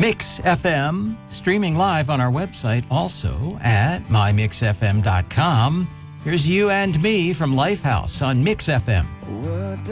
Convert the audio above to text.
Mix FM, streaming live on our website also at mymixfm.com. Here's You and Me from Lifehouse on Mix FM. What